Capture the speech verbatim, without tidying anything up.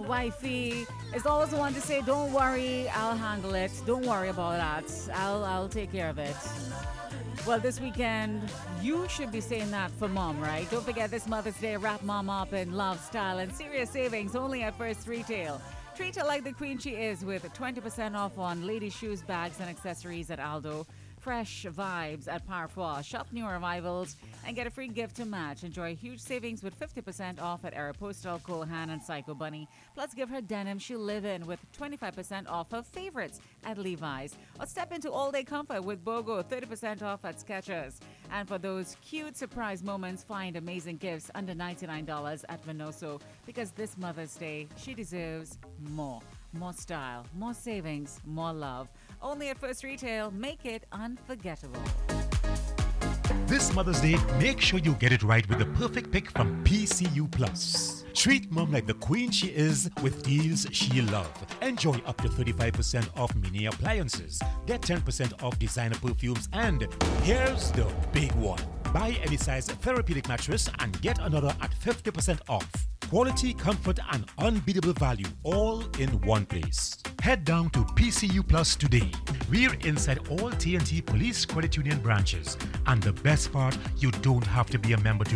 wifey is always the one to say, "Don't worry, I'll handle it. Don't worry about that. I'll I'll take care of it." Well, this weekend, you should be saying that for mom, right? Don't forget this Mother's Day, wrap mom up in love, style, and serious savings only at First Retail. Treat her like the queen she is with twenty percent off on ladies' shoes, bags, and accessories at Aldo. Fresh vibes at Parfois. Shop new arrivals and get a free gift to match. Enjoy huge savings with fifty percent off at Aeropostale, Cohan, and Psycho Bunny. Plus, give her denim she'll live in with twenty-five percent off her favorites at Levi's. Or step into all-day comfort with BOGO, thirty percent off at Skechers. And for those cute surprise moments, find amazing gifts under ninety-nine dollars at Venoso. Because this Mother's Day, she deserves more. More style, more savings, more love. Only at First Retail. Make it unforgettable. This Mother's Day, make sure you get it right with the perfect pick from P C U Plus. Treat mom like the queen she is with deals she love. Enjoy up to thirty-five percent off mini appliances. Get ten percent off designer perfumes. And here's the big one. Buy any size therapeutic mattress and get another at fifty percent off. Quality, comfort, and unbeatable value all in one place. Head down to P C U Plus today. We're inside all T N T Police Credit Union branches. And the best part, you don't have to be a member to